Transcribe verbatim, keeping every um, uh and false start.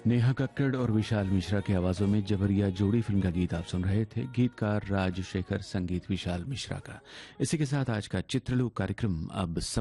नेहा कक्कड़ और विशाल मिश्रा की आवाजों में जबरिया जोड़ी फिल्म का गीत आप सुन रहे थे। गीतकार राजशेखर, संगीत विशाल मिश्रा का। इसी के साथ आज का चित्रलोक कार्यक्रम अब